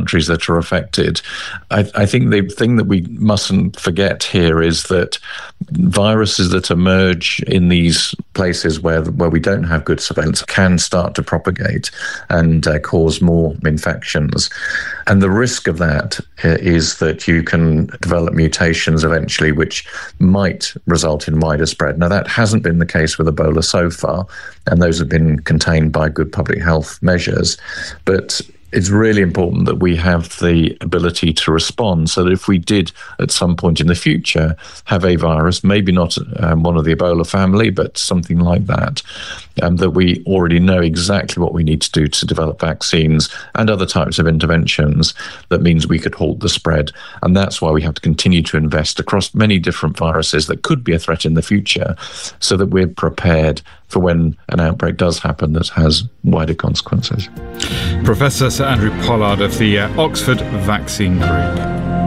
countries that are affected. I think the thing that we mustn't forget here is that viruses that emerge in these places where we don't have good surveillance can start to propagate and cause more infections. And the risk of that is that you can develop mutations eventually which might result in wider spread. Now, that hasn't been the case with Ebola so far, and those have been contained by good public health measures. But it's really important that we have the ability to respond so that if we did at some point in the future have a virus, maybe not one of the Ebola family, but something like that, that we already know exactly what we need to do to develop vaccines and other types of interventions. That means we could halt the spread. And that's why we have to continue to invest across many different viruses that could be a threat in the future so that we're prepared for when an outbreak does happen that has wider consequences. Professor Sir Andrew Pollard of the Oxford Vaccine Group.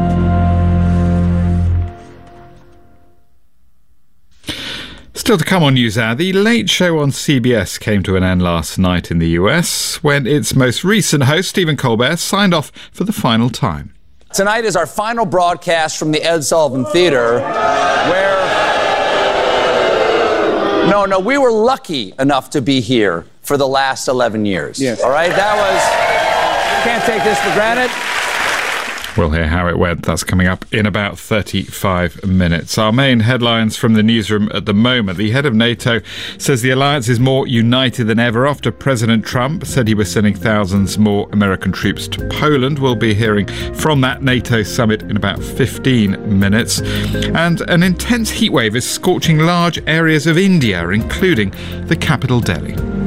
Still to come on NewsHour, the Late Show on CBS came to an end last night in the US when its most recent host, Stephen Colbert, signed off for the final time. Tonight is our final broadcast from the Ed Sullivan Theater, where... No, we were lucky enough to be here for the last 11 years. Yes. All right? Can't take this for granted. We'll hear how it went. That's coming up in about 35 minutes. Our main headlines from the newsroom at the moment. The head of NATO says the alliance is more united than ever after President Trump said he was sending thousands more American troops to Poland. We'll be hearing from that NATO summit in about 15 minutes. And an intense heatwave is scorching large areas of India, including the capital, Delhi.